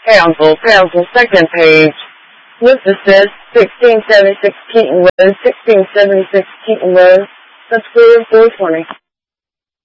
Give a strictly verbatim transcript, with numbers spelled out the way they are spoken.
Council, Council, second page. List says sixteen seventy-six Keaton Road, sixteen seventy-six Keaton Road, subscriber four twenty.